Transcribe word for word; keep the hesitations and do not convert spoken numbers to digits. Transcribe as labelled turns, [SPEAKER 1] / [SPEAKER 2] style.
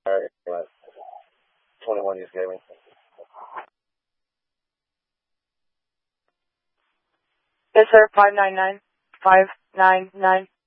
[SPEAKER 1] Alright, twenty-one you just gave me.
[SPEAKER 2] Yes, sir. Five nine nine. Five nine nine.